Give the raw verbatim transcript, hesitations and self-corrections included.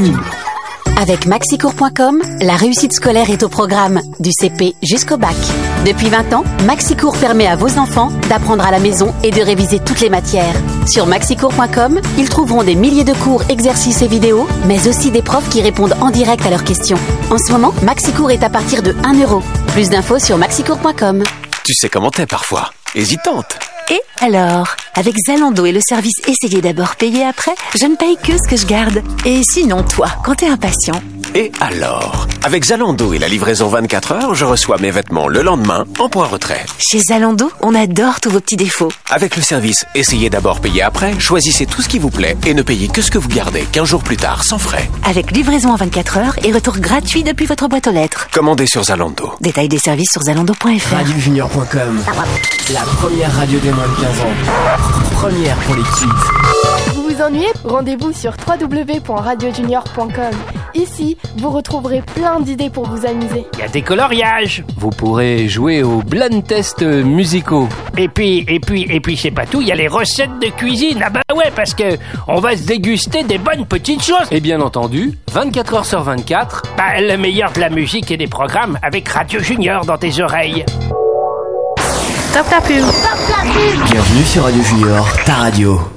continue. Avec maxicours point com, la réussite scolaire est au programme, du C P jusqu'au bac. Depuis vingt ans, Maxicours permet à vos enfants d'apprendre à la maison et de réviser toutes les matières. Sur maxicours point com, ils trouveront des milliers de cours, exercices et vidéos, mais aussi des profs qui répondent en direct à leurs questions. En ce moment, Maxicours est à partir de un euro. Plus d'infos sur maxicours point com. Tu sais comment t'es parfois, hésitante. Et alors, avec Zalando et le service Essayez d'abord, payer après, je ne paye que ce que je garde. Et sinon, toi, quand t'es impatient. Et alors, avec Zalando et la livraison vingt-quatre heures, je reçois mes vêtements le lendemain en point retrait. Chez Zalando, on adore tous vos petits défauts. Avec le service Essayez d'abord, payer après, choisissez tout ce qui vous plaît et ne payez que ce que vous gardez quinze jours plus tard, sans frais. Avec livraison en vingt-quatre heures et retour gratuit depuis votre boîte aux lettres. Commandez sur Zalando. Détail des services sur zalando point f r. radio junior point com, la première radio des moins de quinze ans. Première pour les kids. Vous vous ennuyez ? Rendez-vous sur w w w point radio junior point com. Ici, vous retrouverez plein d'idées pour vous amuser. Il y a des coloriages. Vous pourrez jouer aux blind tests musicaux. Et puis, et puis, et puis, c'est pas tout, il y a les recettes de cuisine. Ah bah ouais, parce que on va se déguster des bonnes petites choses. Et bien entendu, vingt-quatre heures sur vingt-quatre, bah, le meilleur de la musique et des programmes avec Radio Junior dans tes oreilles. Top la pub. Top la pub. Bienvenue sur Radio Junior, ta radio.